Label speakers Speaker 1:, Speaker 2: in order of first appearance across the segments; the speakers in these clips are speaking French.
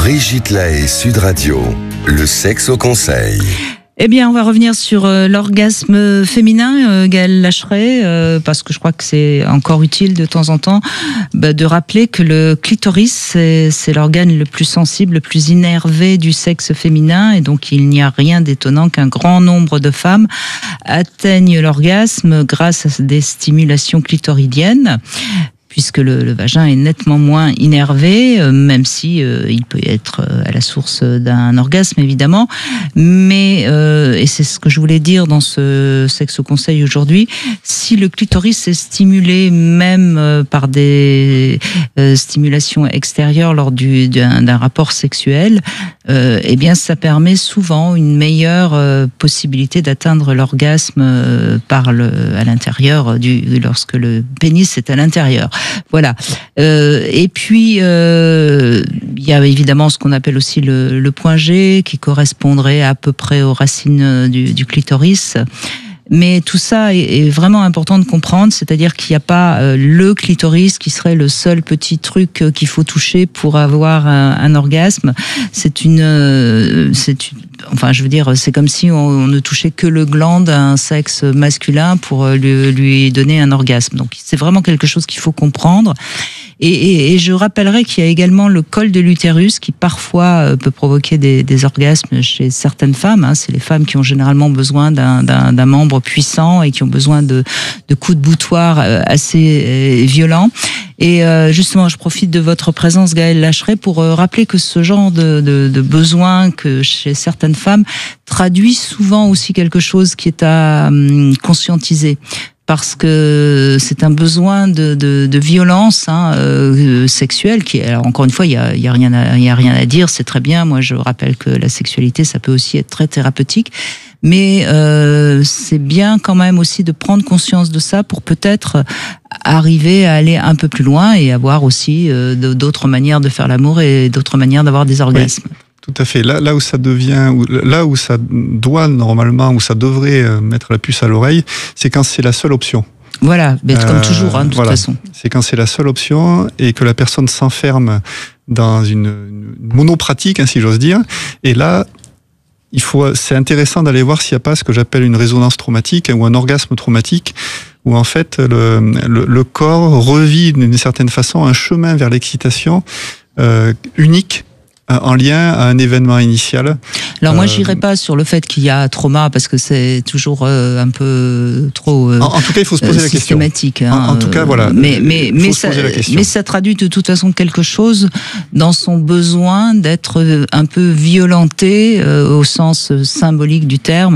Speaker 1: Brigitte Lahaie, Sud Radio, le sexe au conseil.
Speaker 2: Eh bien, on va revenir sur l'orgasme féminin, Gaëlle Lacheret, parce que je crois que c'est encore utile de temps en temps de rappeler que le clitoris, c'est l'organe le plus sensible, le plus innervé du sexe féminin, et donc il n'y a rien d'étonnant qu'un grand nombre de femmes atteignent l'orgasme grâce à des stimulations clitoridiennes, puisque le vagin est nettement moins innervé, même si il peut être à la source d'un orgasme, évidemment. Mais, et c'est ce que je voulais dire dans ce sexe au conseil aujourd'hui, si le clitoris est stimulé même par des stimulations extérieures lors d'un rapport sexuel, eh bien ça permet souvent une meilleure possibilité d'atteindre l'orgasme à l'intérieur, lorsque le pénis est à l'intérieur. Voilà. Et puis, il y a évidemment ce qu'on appelle aussi le point G, qui correspondrait à peu près aux racines du clitoris. Mais tout ça est vraiment important de comprendre, c'est-à-dire qu'il n'y a pas le clitoris qui serait le seul petit truc qu'il faut toucher pour avoir un orgasme. Enfin, je veux dire, c'est comme si on ne touchait que le gland d'un sexe masculin pour lui donner un orgasme. Donc, c'est vraiment quelque chose qu'il faut comprendre. Et je rappellerai qu'il y a également le col de l'utérus qui parfois peut provoquer des orgasmes chez certaines femmes. C'est les femmes qui ont généralement besoin d'un membre puissant et qui ont besoin de coups de boutoir assez violents. Et justement, je profite de votre présence, Gaëlle Lacheret, pour rappeler que ce genre de besoin que chez certaines femmes traduit souvent aussi quelque chose qui est à conscientiser. Parce que c'est un besoin de violence sexuelle qui, alors encore une fois, il y a rien à dire, c'est très bien. Moi, je rappelle que la sexualité, ça peut aussi être très thérapeutique, mais c'est bien quand même aussi de prendre conscience de ça pour peut-être arriver à aller un peu plus loin et avoir aussi d'autres manières de faire l'amour et d'autres manières d'avoir des orgasmes. Oui.
Speaker 3: Tout à fait. Là où ça devient, là où ça doit normalement, où ça devrait mettre la puce à l'oreille, c'est quand c'est la seule option.
Speaker 2: Voilà, comme toujours, de toute façon.
Speaker 3: C'est quand c'est la seule option et que la personne s'enferme dans une monopratique, si j'ose dire. Et là, c'est intéressant d'aller voir s'il n'y a pas ce que j'appelle une résonance traumatique ou un orgasme traumatique, où en fait le corps revit d'une certaine façon un chemin vers l'excitation unique, en lien à un événement initial.
Speaker 2: Alors moi, j'irai pas sur le fait qu'il y a trauma, parce que c'est toujours un peu trop
Speaker 3: en tout cas, il faut se poser la question.
Speaker 2: Systématique.
Speaker 3: En tout cas, voilà.
Speaker 2: Mais ça traduit de toute façon quelque chose dans son besoin d'être un peu violenté au sens symbolique du terme.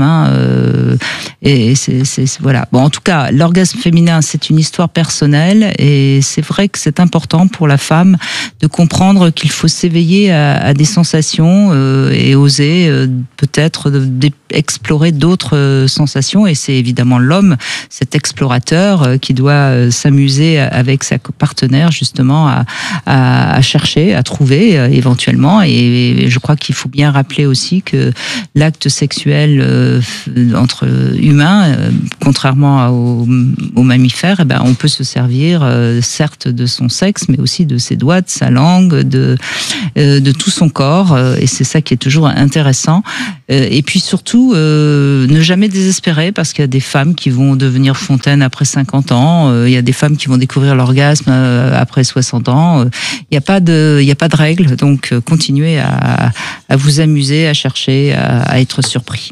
Speaker 2: Et voilà. Bon, en tout cas, l'orgasme féminin, c'est une histoire personnelle, et c'est vrai que c'est important pour la femme de comprendre qu'il faut s'éveiller à des sensations et oser peut-être explorer d'autres sensations. Et c'est évidemment l'homme, cet explorateur, qui doit s'amuser avec sa partenaire justement à chercher, à trouver éventuellement. Et je crois qu'il faut bien rappeler aussi que l'acte sexuel entre humains, contrairement aux mammifères, on peut se servir certes de son sexe, mais aussi de ses doigts, de sa langue, de tout son corps, et c'est ça qui est toujours intéressant. Et puis surtout, ne jamais désespérer, parce qu'il y a des femmes qui vont devenir fontaines après 50 ans, il y a des femmes qui vont découvrir l'orgasme après 60 ans, il n'y a pas de règle, donc continuez à vous amuser, à chercher, à être surpris.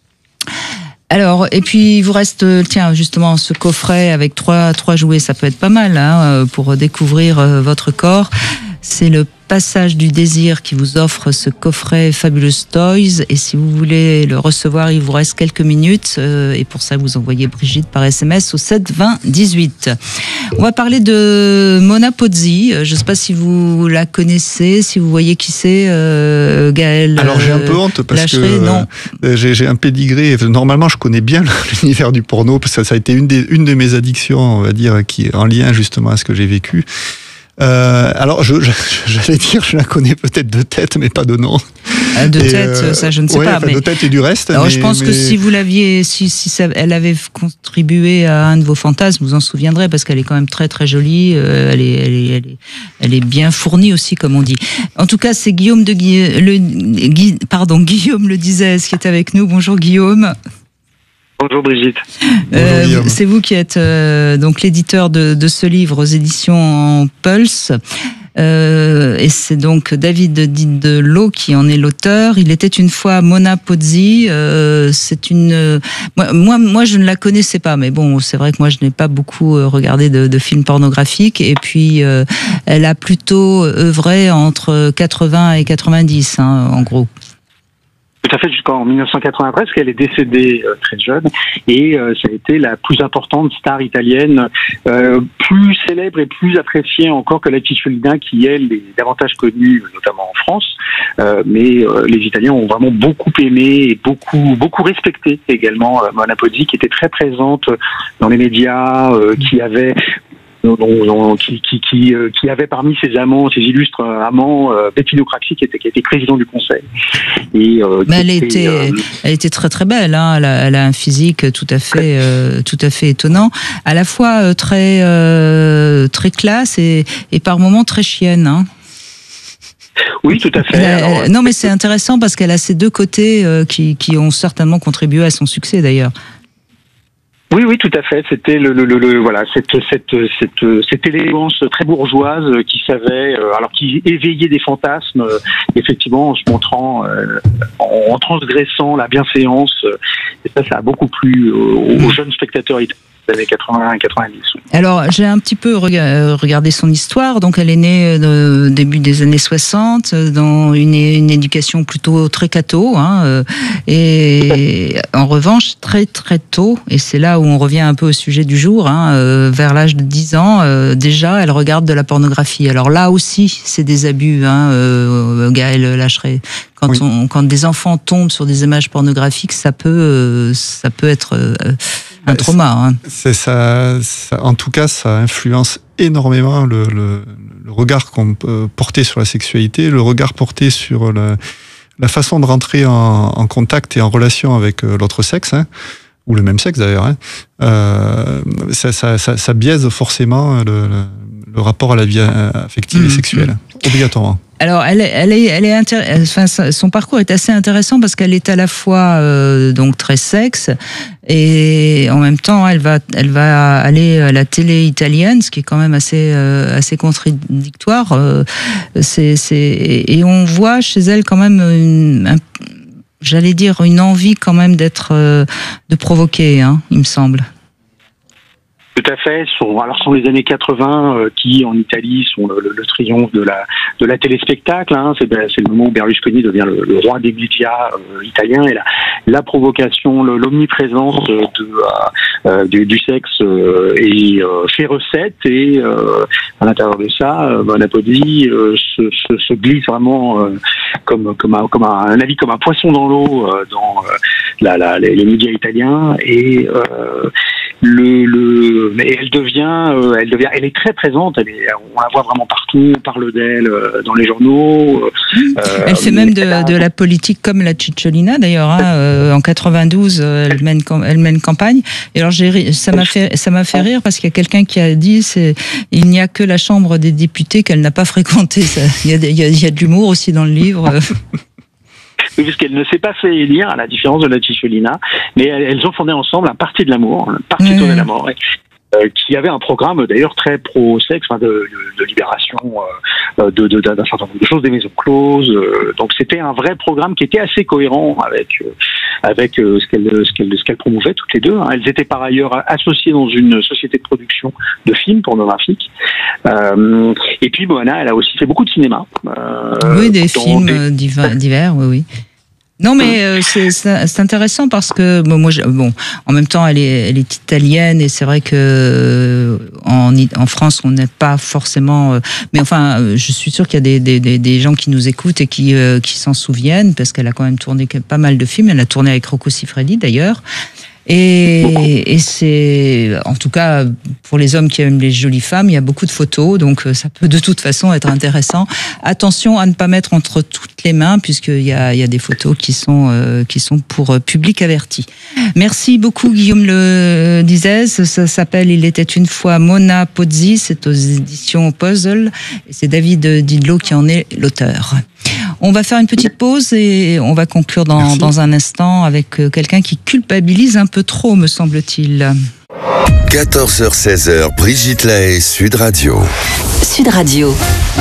Speaker 2: Alors, et puis il vous reste, justement, ce coffret avec trois jouets, ça peut être pas mal pour découvrir votre corps. C'est le Passage du désir qui vous offre ce coffret Fabulous Toys, et si vous voulez le recevoir, il vous reste quelques minutes, et pour ça vous envoyez Brigitte par SMS au 7 20 18. On va parler de Mona Pozzi. Je ne sais pas si vous la connaissez, si vous voyez qui c'est, Gaëlle.
Speaker 3: Alors j'ai un peu honte parce
Speaker 2: Lacheret,
Speaker 3: que j'ai un pédigré. Normalement, je connais bien l'univers du porno parce que ça a été une de mes addictions, on va dire, qui est en lien justement à ce que j'ai vécu. Alors, j'allais dire, je la connais peut-être de tête, mais pas de nom.
Speaker 2: De tête, ça je ne sais pas.
Speaker 3: Mais... de tête et du reste.
Speaker 2: Alors, je pense que si vous l'aviez, elle avait contribué à un de vos fantasmes, vous en souviendrez, parce qu'elle est quand même très très jolie. Elle est bien fournie aussi, comme on dit. En tout cas, c'est Guillaume Guillaume Le Dizès qui est avec nous. Bonjour Guillaume.
Speaker 4: Bonjour Brigitte.
Speaker 2: C'est vous qui êtes donc l'éditeur de ce livre aux éditions Pulse. Et c'est donc David Didelot qui en est l'auteur. Il était une fois Mona Pozzi. C'est une moi je ne la connaissais pas, mais bon, c'est vrai que moi je n'ai pas beaucoup regardé de films pornographiques. Et puis elle a plutôt œuvré entre 80 et 90, en gros.
Speaker 4: Tout à fait, jusqu'en 1993, parce qu'elle est décédée très jeune, et ça a été la plus importante star italienne, plus célèbre et plus appréciée encore que la Cicciolina, qui elle est davantage connue, notamment en France, mais les Italiens ont vraiment beaucoup aimé et beaucoup respecté également Mona Pozzi, qui était très présente dans les médias, qui avait avait parmi ses amants, ses illustres amants, Bettino Craxi, qui était président du conseil. Et,
Speaker 2: elle était très très belle, hein. Elle a un physique tout à fait étonnant, à la fois très classe et par moments très chienne, hein.
Speaker 4: Oui, tout à fait.
Speaker 2: Non, mais c'est intéressant parce qu'elle a ces deux côtés qui ont certainement contribué à son succès d'ailleurs.
Speaker 4: Oui, tout à fait. C'était voilà, cette élégance très bourgeoise qui savait, alors qui éveillait des fantasmes, effectivement, en se montrant, en transgressant la bienséance. Et ça a beaucoup plu aux jeunes spectateurs italiens des années 80 et 90.
Speaker 2: Alors, j'ai un petit peu regardé son histoire. Donc, elle est née au début des années 60 dans une éducation plutôt très catho, hein, et en revanche, très très tôt, et c'est là où on revient un peu au sujet du jour, hein, vers l'âge de 10 ans, déjà, elle regarde de la pornographie. Alors là aussi, c'est des abus, hein, Gaël Lacheret. Quand des enfants tombent sur des images pornographiques, ça peut être un trauma. Hein.
Speaker 3: C'est ça, en tout cas, ça influence énormément le regard qu'on peut porter sur la sexualité, le regard porté sur la façon de rentrer en contact et en relation avec l'autre sexe, hein, ou le même sexe d'ailleurs. Hein. Ça biaise forcément le rapport à la vie affective et sexuelle, obligatoirement.
Speaker 2: Alors, son parcours est assez intéressant parce qu'elle est à la fois donc très sexe et en même temps elle va aller à la télé italienne, ce qui est quand même assez contradictoire. Et on voit chez elle quand même j'allais dire une envie quand même de provoquer, hein, il me semble.
Speaker 4: Tout à fait. Sont les années 80 qui, en Italie, sont le triomphe de la téléspectacle. Hein. C'est le moment où Berlusconi devient le roi des médias italiens, et la provocation, l'omniprésence du sexe fait recette, et à l'intérieur de ça, Mona Pozzi se glisse vraiment comme un poisson dans l'eau dans les médias italiens, et elle est très présente. On la voit vraiment partout. On parle d'elle dans les journaux.
Speaker 2: Elle fait même de la politique comme la Cicciolina d'ailleurs. Hein, en 92, elle mène campagne. Et alors ça m'a fait rire parce qu'il y a quelqu'un qui a dit il n'y a que la Chambre des députés qu'elle n'a pas fréquentée. Il y a de l'humour aussi dans le livre.
Speaker 4: Puisqu'elle ne s'est pas fait élire, à la différence de la Cicciolina, mais elles ont fondé ensemble un parti de l'amour, un parti de l'amour, qui avait un programme d'ailleurs très pro-sexe, de libération d'un certain nombre de choses, des maisons closes. Donc c'était un vrai programme qui était assez cohérent avec ce qu'elles promouvaient toutes les deux. Hein. Elles étaient par ailleurs associées dans une société de production de films pornographiques. Et puis Mona, elle a aussi fait beaucoup de cinéma.
Speaker 2: Oui, des films divers, oui. Non, mais c'est intéressant parce que en même temps, elle est italienne, et c'est vrai que en France, on n'est pas forcément. Mais enfin, je suis sûre qu'il y a des gens qui nous écoutent et qui s'en souviennent, parce qu'elle a quand même tourné pas mal de films. Elle a tourné avec Rocco Siffredi d'ailleurs. Et c'est, en tout cas, pour les hommes qui aiment les jolies femmes, il y a beaucoup de photos, donc ça peut de toute façon être intéressant. Attention à ne pas mettre entre toutes les mains, puisqu'il y a des photos qui sont pour public averti. Merci beaucoup, Guillaume Le Dizès. Ça s'appelle Il était une fois Mona Pozzi, c'est aux éditions Puzzle, et c'est David Didlot qui en est l'auteur. On va faire une petite pause et on va conclure dans un instant avec quelqu'un qui culpabilise un peu trop, me semble-t-il.
Speaker 1: 14h-16h, Brigitte Lahaie, Sud Radio.
Speaker 5: Sud Radio.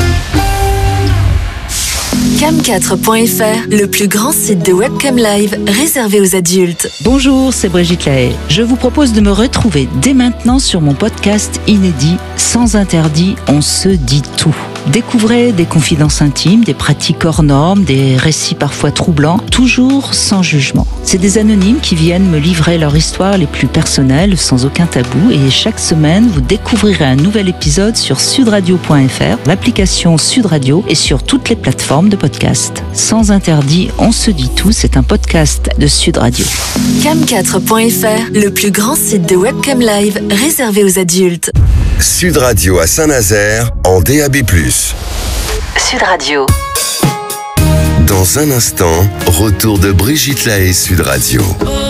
Speaker 5: Cam4.fr, le plus grand site de webcam live réservé aux adultes.
Speaker 2: Bonjour, c'est Brigitte Lahaie. Je vous propose de me retrouver dès maintenant sur mon podcast inédit Sans interdit, on se dit tout. Découvrez des confidences intimes, des pratiques hors normes, des récits parfois troublants, toujours sans jugement. C'est des anonymes qui viennent me livrer leur histoire les plus personnelles, sans aucun tabou, et chaque semaine, vous découvrirez un nouvel épisode sur sudradio.fr, l'application Sud Radio et sur toutes les plateformes de podcast. Sans interdit, on se dit tout, c'est un podcast de Sud Radio.
Speaker 5: Cam4.fr, le plus grand site de webcam live réservé aux adultes.
Speaker 1: Sud Radio à Saint-Nazaire en DAB+.
Speaker 5: Sud Radio.
Speaker 1: Dans un instant, retour de Brigitte Lahaie, Sud Radio.